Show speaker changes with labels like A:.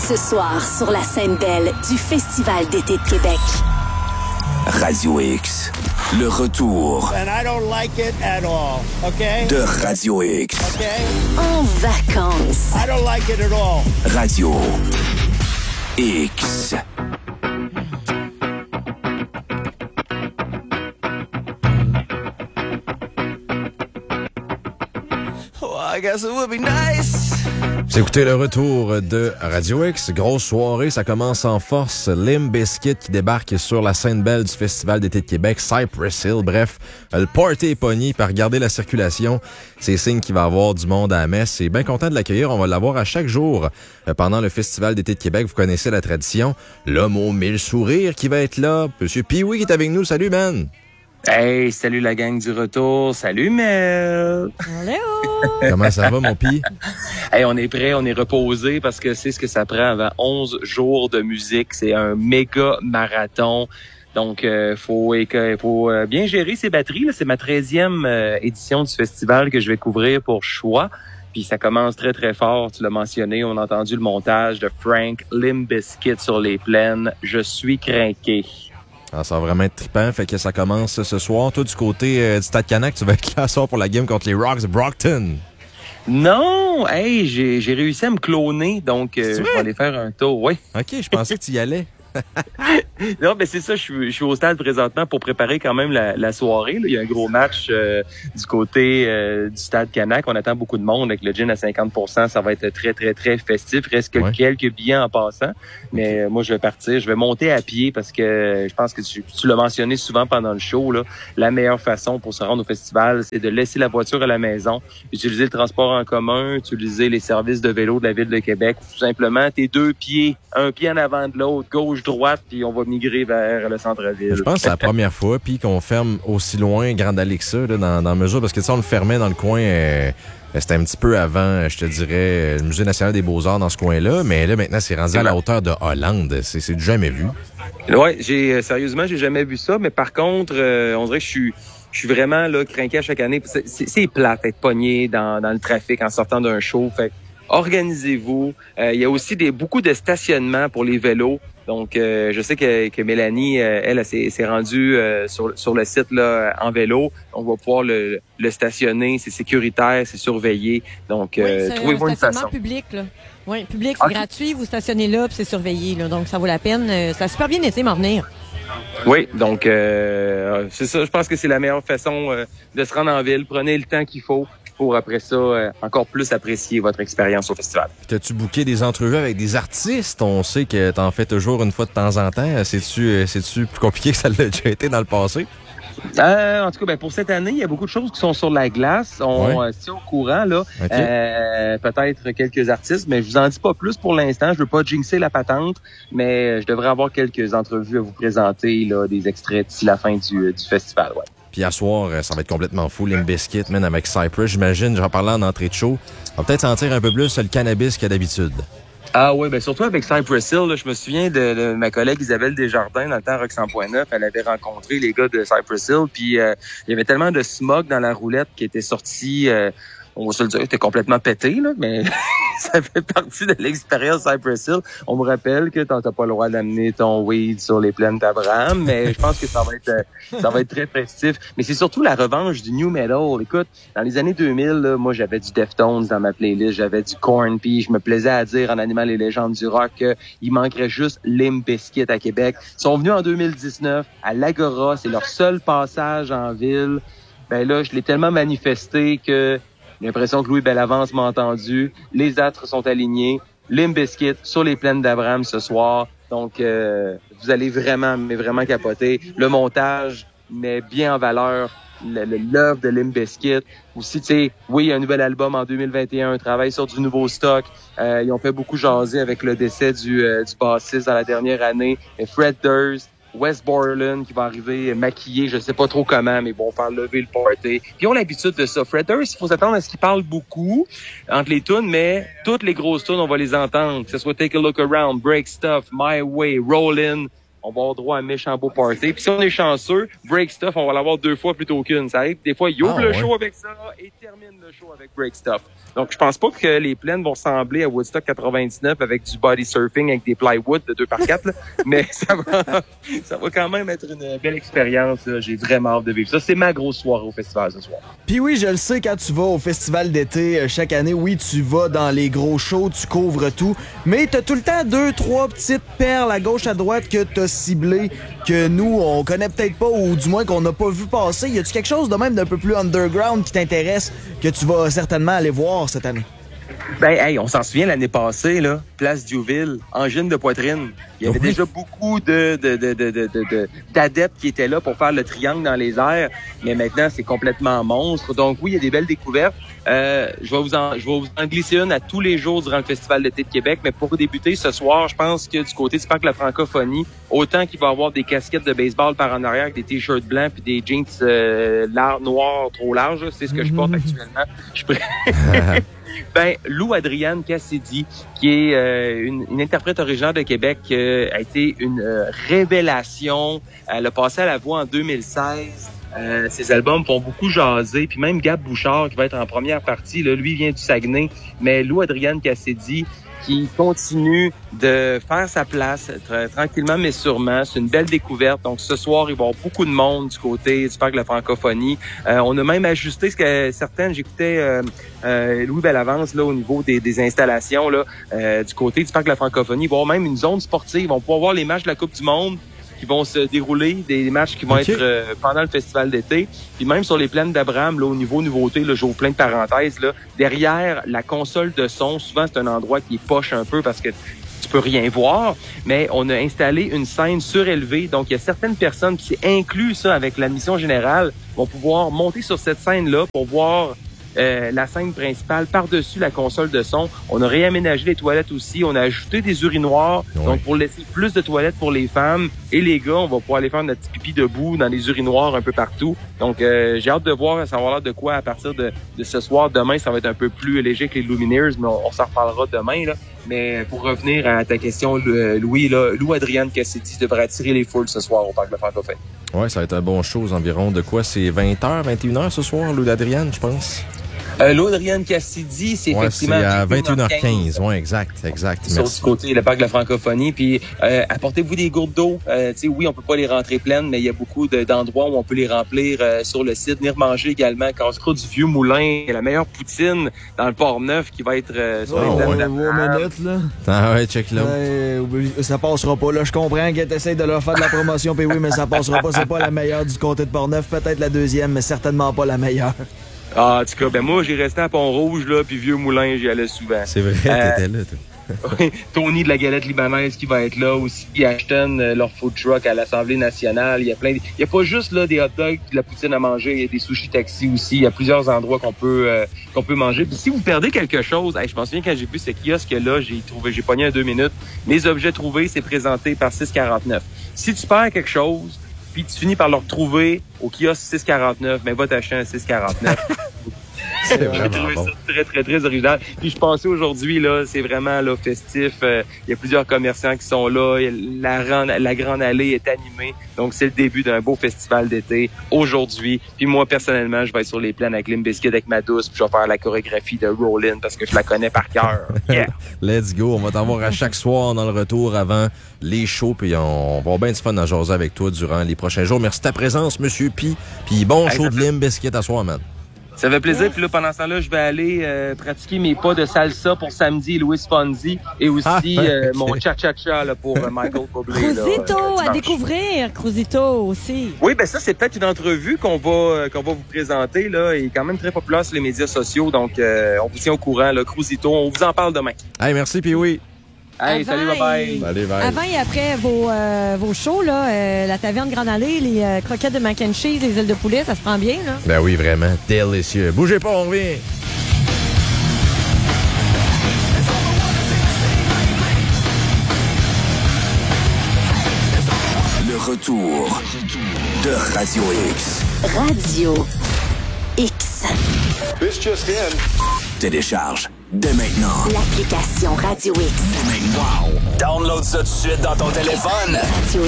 A: Ce soir, sur la scène belle du Festival d'été de Québec.
B: Radio X, le retour.
C: And I don't like it at all, okay?
B: De Radio X.
C: Okay?
A: En vacances.
C: I don't like it at all.
B: Radio X.
D: Well, I guess it would be nice.
E: Vous écoutez le retour de Radio X. Grosse soirée, ça commence en force. Limp Bizkit qui débarque sur la scène belle du Festival d'été de Québec, Cypress Hill. Bref, le party est pogné. Par regarder la circulation, c'est signe qu'il va y avoir du monde à la messe. C'est bien content de l'accueillir. On va l'avoir à chaque jour pendant le Festival d'été de Québec. Vous connaissez la tradition. L'homme aux 1000 sourires qui va être là. Monsieur Pee-Wee qui est avec nous. Salut, man!
F: Hey, salut la gang du retour. Salut Mel.
G: Hello.
E: Comment ça va, mon Pee?
F: Hey, on est prêt, on est reposé parce que c'est ce que ça prend avant 11 jours de musique. C'est un méga marathon. Donc, faut bien gérer ses batteries. Là. C'est ma 13e édition du festival que je vais couvrir pour Choix. Puis ça commence très, très fort. Tu l'as mentionné, on a entendu le montage de Frank Limp Bizkit sur les plaines. Je suis crinqué.
E: Ah, ça va vraiment être trippant. Fait que ça commence ce soir. Toi, du côté du Stade Canac, tu vas être là ce soir pour la game contre les Rocks de Brockton.
F: Non! Hey, j'ai réussi à me cloner, donc je vais aller faire un tour, oui.
E: OK, je pensais que tu y allais.
F: Non, ben c'est ça, je suis au stade présentement pour préparer quand même la soirée. Là. Il y a un gros match du côté du stade Canac. On attend beaucoup de monde avec le gin à 50%. Ça va être très, très, très festif. Il reste que quelques billets en passant. Mais moi, je vais partir. Je vais monter à pied parce que je pense que tu l'as mentionné souvent pendant le show. Là, la meilleure façon pour se rendre au festival, c'est de laisser la voiture à la maison, utiliser le transport en commun, utiliser les services de vélo de la Ville de Québec. Tout simplement, tes deux pieds, un pied en avant de l'autre, gauche-droite, puis on va migrer vers le centre-ville.
E: Je pense que c'est la première fois puis qu'on ferme aussi loin Grande Allée que ça, là, dans la mesure, parce que on le fermait dans le coin, c'était un petit peu avant, je te dirais, le Musée national des beaux-arts dans ce coin-là, mais là, maintenant, c'est rendu à la hauteur de Hollande. C'est du jamais vu.
F: Ouais, sérieusement, j'ai jamais vu ça, mais par contre, on dirait que je suis vraiment là crinqué à chaque année. C'est plate d'être pogné dans le trafic en sortant d'un show. Fait organisez-vous. Il y a aussi beaucoup de stationnements pour les vélos. Donc, je sais que Mélanie, elle s'est rendue sur le site là en vélo. On va pouvoir le stationner. C'est sécuritaire, c'est surveillé. Donc, trouvez-vous une façon.
G: Public, là. Oui, public, c'est gratuit. Vous stationnez là, puis c'est surveillé. Là, donc, ça vaut la peine. Ça a super bien été, m'en venir.
F: Oui, donc c'est ça. Je pense que c'est la meilleure façon de se rendre en ville. Prenez le temps qu'il faut pour, après ça, encore plus apprécier votre expérience au festival.
E: T'as-tu booké des entrevues avec des artistes? On sait que t'en fais toujours une fois de temps en temps. C'est-tu plus compliqué que ça l'a déjà été dans le passé?
F: En tout cas, pour cette année, il y a beaucoup de choses qui sont sur la glace. On est au courant, là. Okay. Peut-être quelques artistes, mais je vous en dis pas plus pour l'instant. Je veux pas jinxer la patente, mais je devrais avoir quelques entrevues à vous présenter, là, des extraits d'ici la fin du festival, ouais.
E: Puis à soir, ça va être complètement fou. Limp Bizkit, man, avec Cypress, j'imagine, j'en parlais en entrée de show. On va peut-être sentir un peu plus le cannabis qu'il y a d'habitude.
F: Ah oui, surtout avec Cypress Hill, là, je me souviens de ma collègue Isabelle Desjardins dans le temps à Rock 100.9. Elle avait rencontré les gars de Cypress Hill, puis il y avait tellement de smog dans la roulette qui était sorti, on va se le dire, c'était complètement pété, là, mais ça fait partie de l'expérience Cypress Hill. On me rappelle que t'as pas le droit d'amener ton weed sur les plaines d'Abraham, mais je pense que ça va être très festif. Mais c'est surtout la revanche du new metal. Écoute, dans les années 2000, là, moi, j'avais du Deftones dans ma playlist, j'avais du Korn, puis je me plaisais à dire en animant les légendes du rock qu'il manquerait juste Limp Bizkit à Québec. Ils sont venus en 2019 à l'Agora, c'est leur seul passage en ville. Ben là, je l'ai tellement manifesté que j'ai l'impression que Louis Bellavance m'a entendu. Les astres sont alignés. Limp Bizkit sur les plaines d'Abraham ce soir. Donc, vous allez vraiment, mais vraiment capoter. Le montage met bien en valeur l'œuvre de Limp Bizkit. Aussi, tu sais, oui, il y a un nouvel album en 2021, un travail sur du nouveau stock. Ils ont fait beaucoup jaser avec le décès du bassiste dans la dernière année. Et Fred Durst, Wes Borland qui va arriver maquillé, je sais pas trop comment, mais bon, faire lever le party. Puis ils ont l'habitude de ça. Fred Durst, il faut s'attendre à ce qu'il parle beaucoup entre les tunes, mais toutes les grosses tunes, on va les entendre. Que ce soit Take a Look Around, Break Stuff, My Way, Rollin'. on va avoir droit à un méchant beau party. Puis si on est chanceux, Break Stuff, on va l'avoir 2 fois plutôt qu'une. Ça arrive, des fois, il ouvre le show avec ça et termine le show avec Break Stuff. Donc, je pense pas que les plaines vont ressembler à Woodstock 99 avec du body surfing avec des plywood de 2x4, là. Mais ça va quand même être une belle expérience, là. J'ai vraiment hâte de vivre ça. C'est ma grosse soirée au festival ce soir.
H: Puis oui, je le sais, quand tu vas au festival d'été chaque année, oui, tu vas dans les gros shows, tu couvres tout, mais t'as tout le temps 2-3 petites perles à gauche, à droite que t'as ciblées, que nous, on connaît peut-être pas, ou du moins qu'on n'a pas vu passer. Y a-tu quelque chose de même d'un peu plus underground qui t'intéresse, que tu vas certainement aller voir cette année?
F: Ben, hey, on s'en souvient l'année passée, là, Place Diouville, angine de poitrine. Il y avait déjà beaucoup d'adeptes qui étaient là pour faire le triangle dans les airs, mais maintenant, c'est complètement monstre. Donc, oui, il y a des belles découvertes. Je vais vous en glisser une à tous les jours durant le Festival d'été de Québec, mais pour débuter ce soir, je pense que du côté du Parc de la Francophonie, autant qu'il va y avoir des casquettes de baseball par en arrière avec des t-shirts blancs puis des jeans noirs trop larges, c'est ce que je porte actuellement. Ben, Lou Adrienne Cassidy, qui est une interprète originaire de Québec, a été une révélation. Elle a passé à la voix en 2016. Ses albums font beaucoup jaser. Puis même Gab Bouchard, qui va être en première partie, là, lui vient du Saguenay. Mais Lou Adrienne Cassidy, qui continue de faire sa place tranquillement mais sûrement. C'est une belle découverte. Donc ce soir, il va y avoir beaucoup de monde du côté du Parc de la Francophonie. On a même ajusté ce que certaines, j'écoutais Louis Bellavance là au niveau des installations là du côté du Parc de la Francophonie. Il va y avoir même une zone sportive. Ils vont pouvoir voir les matchs de la Coupe du Monde qui vont se dérouler, des matchs qui vont être pendant le festival d'été. Puis même sur les plaines d'Abraham, là, au niveau nouveauté, là, j'ouvre plein de parenthèses, là, derrière la console de son, souvent c'est un endroit qui est poche un peu parce que tu peux rien voir, mais on a installé une scène surélevée. Donc, il y a certaines personnes, qui c'est inclus ça avec l'admission générale, vont pouvoir monter sur cette scène-là pour voir la scène principale par-dessus la console de son. On a réaménagé les toilettes aussi. On a ajouté des urinoirs. Oui. Donc, pour laisser plus de toilettes pour les femmes et les gars, on va pouvoir aller faire notre petit pipi debout dans les urinoirs un peu partout. Donc, j'ai hâte de voir, ça va avoir l'air de quoi à partir de ce soir. Demain, ça va être un peu plus léger que les Lumineers, mais on s'en reparlera demain, là. Mais pour revenir à ta question, Louis, là, Lou Adrienne Cassidy devrait attirer les foules ce soir au Parc de la Francophonie.
E: Oui, ça va être un bon show, environ de quoi? C'est 20h, 21h ce soir, Lou Adrienne, je pense?
F: Lou Adrienne Cassidy, c'est effectivement...
E: c'est à 21h15, oui, exact.
F: Sur du côté, le Parc de la Francophonie. Puis, apportez-vous des gourdes d'eau. Oui, on peut pas les rentrer pleines, mais il y a beaucoup d'endroits où on peut les remplir sur le site. Venir manger également. Casse-croûte du Vieux Moulin, la meilleure poutine dans le Port-Neuf qui va être sur les plaines
H: minutes, là.
E: Ah ouais, check là.
H: Ça passera pas, là. Je comprends que t'essayes de leur faire de la promotion, puis oui, mais ça passera pas. C'est pas la meilleure du côté de Port-Neuf. Peut-être la deuxième, mais certainement pas la meilleure.
F: Ah, en tout cas, ben moi, j'ai resté à Pont-Rouge, là, puis Vieux Moulin, j'y allais souvent.
E: C'est vrai, t'étais là, toi.
F: Oui, Tony de la galette libanaise qui va être là aussi, Ashton, leur food truck à l'Assemblée nationale. Il y a pas juste là des hot dogs, de la poutine à manger, il y a des sushis taxi aussi. Il y a plusieurs endroits qu'on peut manger. Puis si vous perdez quelque chose, je m'en souviens quand j'ai vu ce kiosque-là, j'ai pogné en 2 minutes. Les objets trouvés, c'est présenté par 649. Si tu perds quelque chose, puis tu finis par le retrouver au kiosque 649, mais va t'acheter un 649.
E: C'est vraiment bon.
F: Ça très, très original. Puis je pensais aujourd'hui, là, c'est vraiment là, festif. Il y a plusieurs commerçants qui sont là. La grande allée est animée. Donc, c'est le début d'un beau festival d'été aujourd'hui. Puis moi, personnellement, je vais être sur les plaines avec Limp Bizkit avec ma douce. Puis je vais faire la chorégraphie de Rollin' parce que je la connais par cœur. Yeah.
E: Let's go. On va t'avoir à chaque soir dans le retour avant les shows. Puis on va avoir bien du fun à jaser avec toi durant les prochains jours. Merci de ta présence, Monsieur Pi. Puis bon show de Limp Bizkit à soir, man.
F: Ça fait plaisir. Puis là, pendant ce temps-là, je vais aller pratiquer mes pas de salsa pour samedi, Louis Fonzi, et aussi mon cha-cha-cha là, pour Michael Bublé.
G: Cruzito, à découvrir. Cruzito aussi.
F: Oui, ben ça, c'est peut-être une entrevue qu'on va vous présenter. Là. Il est quand même très populaire sur les médias sociaux. Donc, on vous tient au courant. Là, Cruzito, on vous en parle demain.
E: Hey, merci, puis oui.
F: Hey, salut, bye-bye.
E: Allez, bye.
G: Avant et après vos shows, là, la taverne Grande Allée, les croquettes de mac and cheese, les ailes de poulet, ça se prend bien, là?
E: Ben oui, vraiment. Délicieux. Bougez pas, on revient.
B: Le retour de Radio X.
A: Radio X.
D: This just in.
B: Télécharge dès maintenant
A: L'application Radio X.
B: Wow! Download ça tout de suite dans ton téléphone.
A: Radio